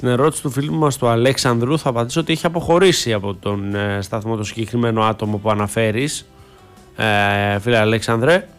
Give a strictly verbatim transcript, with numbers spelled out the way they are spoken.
στην ερώτηση του φίλου μας του Αλέξανδρου θα απαντήσω ότι έχει αποχωρήσει από τον ε, σταθμό το συγκεκριμένο άτομο που αναφέρεις, ε, φίλε Αλέξανδρε.